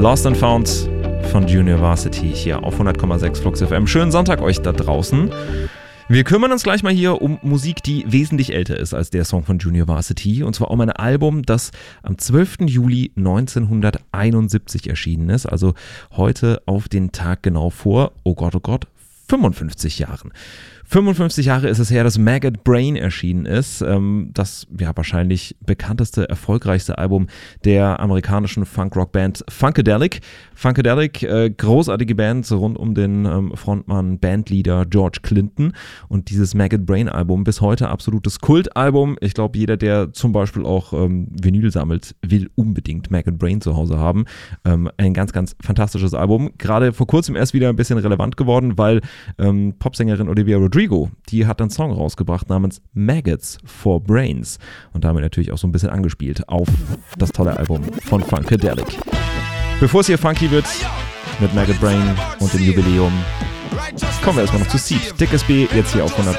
Lost and Found von Junior Varsity hier auf 100,6 Flux FM. Schönen Sonntag euch da draußen. Wir kümmern uns gleich mal hier um Musik, die wesentlich älter ist als der Song von Junior Varsity. Und zwar um ein Album, das am 12. Juli 1971 erschienen ist. Also heute auf den Tag genau vor, oh Gott, 55 Jahren. 55 Jahre ist es her, dass Maggot Brain erschienen ist. Das wahrscheinlich bekannteste, erfolgreichste Album der amerikanischen Funk-Rock-Band Funkadelic. Funkadelic, großartige Band rund um den Frontmann, Bandleader George Clinton. Und dieses Maggot Brain Album bis heute absolutes Kultalbum. Ich glaube, jeder, der zum Beispiel auch Vinyl sammelt, will unbedingt Maggot Brain zu Hause haben. Ein ganz, ganz fantastisches Album. Gerade vor kurzem erst wieder ein bisschen relevant geworden, weil Popsängerin Olivia Rodrigo, die hat einen Song rausgebracht namens Maggots for Brains und damit natürlich auch so ein bisschen angespielt auf das tolle Album von Funkadelic. Bevor es hier funky wird mit Maggot Brain und dem Jubiläum, kommen wir erstmal noch zu Seed. Dickes B, jetzt hier auf 100.